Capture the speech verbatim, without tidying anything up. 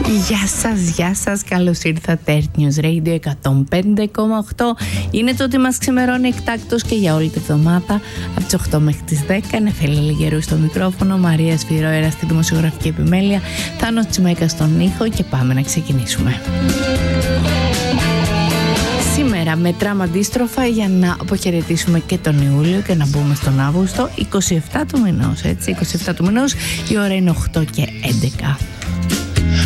Γεια σας, γεια σας, καλώς ήρθατε. Earth News Radio εκατόν πέντε κόμμα οκτώ. Είναι το ότι μας ξημερώνει εκτάκτος και για όλη τη εβδομάδα από τις οκτώ μέχρι τις δέκα. Νεφέλη Λιγερού στο μικρόφωνο, Μαρία Σφυρόερα στη δημοσιογραφική επιμέλεια, Θάνος Τσιμέκα στον ήχο και πάμε να ξεκινήσουμε. Σήμερα μετράμε αντίστροφα για να αποχαιρετήσουμε και τον Ιούλιο και να μπούμε στον Αύγουστο. είκοσι επτά του μηνός, έτσι, είκοσι επτά του μηνός, η ώρα είναι οκτώ και έντεκα.